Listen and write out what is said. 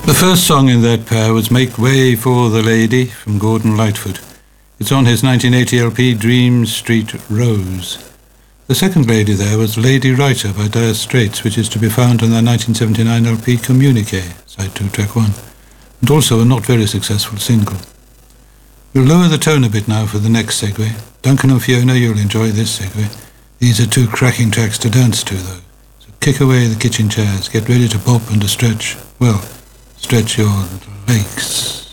The first song in that pair was Make Way for the Lady from Gordon Lightfoot. It's on his 1980 LP Dream Street Rose. The second lady there was Lady Writer by Dire Straits, which is to be found on their 1979 LP Communique, side 2, track 1, and also a not very successful single. We'll lower the tone a bit now for the next segue. Duncan and Fiona, you'll enjoy this segue. These are two cracking tracks to dance to, though. So kick away the kitchen chairs, get ready to pop and to stretch, well, stretch your legs.